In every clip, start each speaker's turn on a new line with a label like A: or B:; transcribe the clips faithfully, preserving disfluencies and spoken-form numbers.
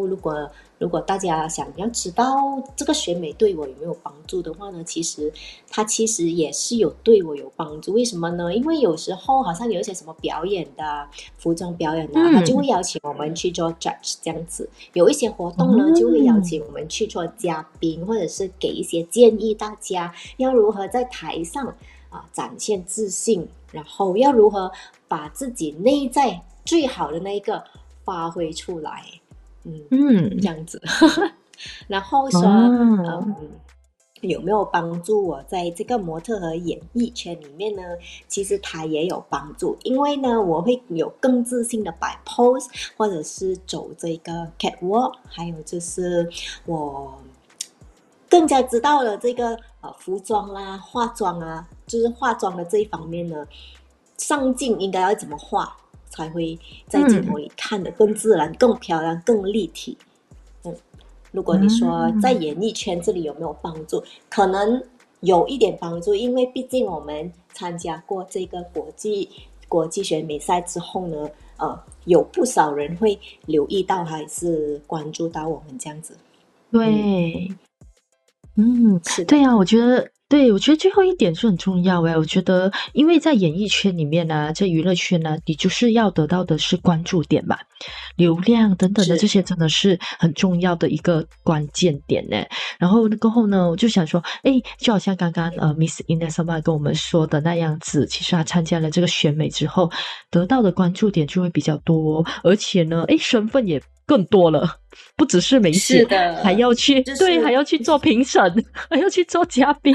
A: 如果如果大家想要知道这个选美对我有没有帮助的话呢，其实它其实也是有对我有帮助。为什么呢？因为有时候好像有一些什么表演的服装表演的、啊，他就会
B: 嗯，
A: 邀请我们去做 judge 这样子。有一些活动呢，就会邀
B: 哦，
A: 请我们去做嘉宾，或者是给一些建议，大家要如何在台上啊展现自信，然后要如何把自己内在最好的那一个发挥出来，嗯，这
B: 嗯，
A: 样子。然后说，
B: 哦，
A: 嗯，有没有帮助我在这个模特和演艺圈里面呢？其实它也有帮助，因为呢，我会有更自信的摆 pose，或者是走这个 catwalk，还有就是我更加知道了这个呃服装啦、化妆啊，就是化妆的这一方面呢，上镜应该要怎么画才会在镜头
B: 嗯，
A: 里看得更自然、更漂亮、更立体。嗯，如果你说在
B: 嗯，
A: 演艺圈这里有没有帮助，可能有一点帮助，因为毕竟我们参加过这个国际国际选美赛之后呢，呃，有不少人会留意到还是关注到我们这样子。嗯，
B: 对。嗯，
A: 是的。
B: 对呀，我觉得对，我觉得最后一点是很重要诶。我觉得因为在演艺圈里面呢，在娱乐圈呢，你就是要得到的是关注点嘛，流量等等的这
A: 是。
B: 些真的是很重要的一个关键点呢。然后过后呢，我就想说，诶，就好像刚刚呃，Miss Inesama 跟我们说的那样子，其实她参加了这个选美之后，得到的关注点就会比较多，而且呢，诶，身份也更多了，不只是梅
A: 是
B: 姐，还
A: 的，
B: 要去对，还
A: 就是
B: 要去做评审，还要去做嘉宾，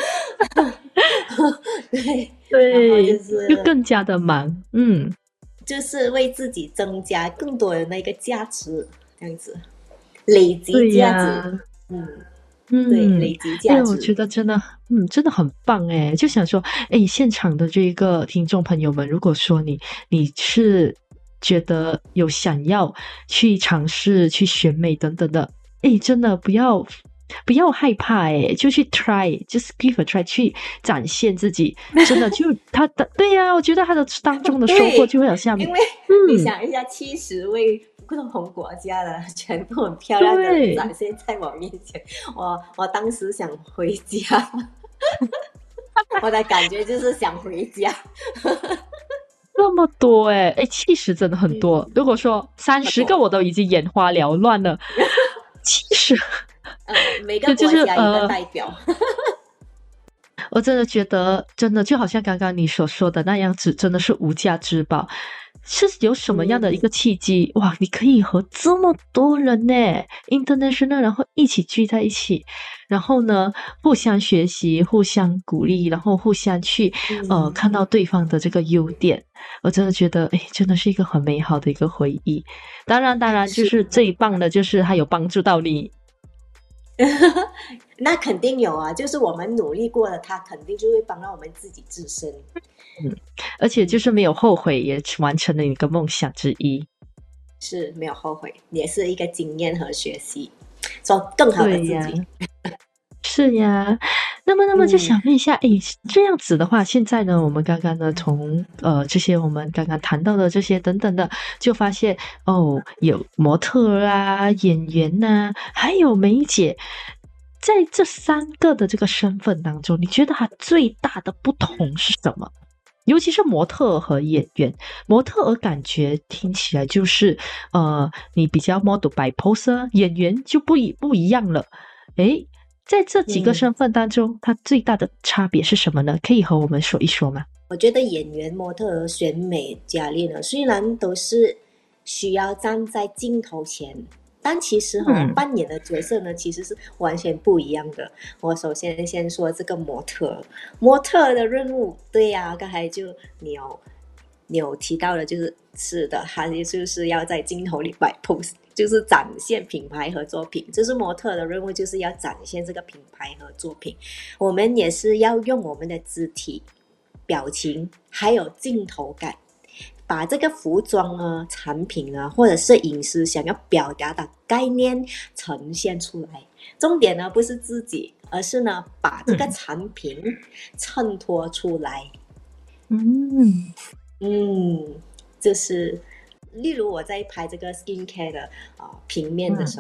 A: 对，然后就
B: 对，就
A: 是
B: 更加的忙。嗯，
A: 就是为自己增加更多的那个价值，这样子累积
B: 对
A: 价值。
B: 呀。
A: 嗯，对，
B: 嗯，
A: 累积
B: 哎，我
A: 价值。
B: 觉得真的，嗯，真的很棒哎！就想说，哎，现场的这个听众朋友们，如果说你你是觉得有想要去尝试去选美等等的，哎，真的不要不要害怕哎，就去 try，就是 give a try，去展现自己。真的，就他的对呀、我觉得他的当中的收获
A: 对，
B: 就会好像，
A: 因为你
B: 嗯，
A: 想一下，七十位不同国家的全部很漂亮的人
B: 对。
A: 展现在我面前，我我当时想回家，我的感觉就是想回家。
B: 那么多哎、欸，哎，七十真的很多。
A: 嗯，
B: 如果说三十个
A: 很多。
B: 我都已经眼花缭乱了，七十
A: 呃，每个
B: 就就
A: 国家一个
B: 是呃，
A: 代表。
B: 我真的觉得，真的就好像刚刚你所说的那样子，真的是无价之宝。是有什么样的一
A: 嗯，
B: 个契机？哇，你可以和这么多人呢，international，然后一起聚在一起，然后呢，互相学习，互相鼓励，然后互相去呃
A: 嗯，
B: 看到对方的这个优点。我真的觉得，哎，真的是一个很美好的一个回忆。当然，当然，就
A: 是。
B: 是最棒的，就是它有帮助到你。
A: 那肯定有啊，就是我们努力过了，他肯定就会帮到我们自己自身。
B: 嗯，而且就
A: 嗯，
B: 是没有后悔，也完成了你的梦想之一。
A: 是没有后悔，也是一个经验和学习，做更好的
B: 对呀，
A: 自己。
B: 是呀。那么，那么就
A: 嗯，
B: 想问一下，诶，这样子的话，现在呢，我们刚刚呢，从呃这些我们刚刚谈到的这些等等的，就发现哦，有模特儿啊、演员呐、还有梅姐，在这三个的这个身份当中，你觉得它最大的不同是什么？尤其是模特儿和演员，模特儿感觉听起来就是，呃，你比较 model 摆 pose 啊，演员就不一不一样了。诶，在这几个
A: 嗯，
B: 身份当中，它最大的差别是什么呢？可以和我们说一说吗？
A: 我觉得演员、模特儿、选美、佳丽呢，虽然都是需要站在镜头前，但其实哦，
B: 嗯
A: 扮演的角色呢，其实是完全不一样的。我首先先说这个模特儿，模特儿的任务，对呀、啊刚才就你有你有提到的，就是是的，他就是要在镜头里摆 pose，就是展现品牌和作品。就是模特的任务，就是要展现这个品牌和作品。我们也是要用我们的肢体、表情还有镜头感，把这个服装啊、产品啊，或者是饮食想要表达的概念呈现出来。重点呢不是自己，而是呢把这个
B: 嗯
A: 产品衬托出来。
B: 嗯
A: 嗯，就是例如我在拍这个 skincare 的啊、呃平面的
B: 嗯
A: 时